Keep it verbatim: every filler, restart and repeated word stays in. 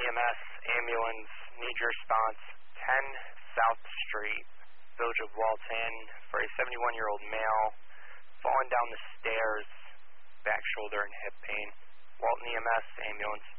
M S ambulance, need your response, ten South Street, Village of Walton, for a seventy-one-year-old male, falling down the stairs, back shoulder and hip pain. Walton E M S ambulance.